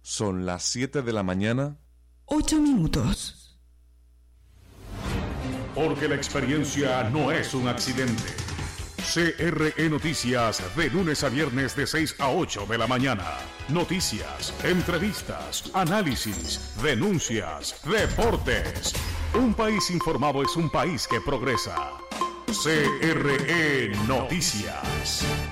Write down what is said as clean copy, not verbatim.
Son las 7 de la mañana. 8 minutos. Porque la experiencia no es un accidente. CRE Noticias, de lunes a viernes de 6 a 8 de la mañana. Noticias, entrevistas, análisis, denuncias, deportes. Un país informado es un país que progresa. CRE Noticias.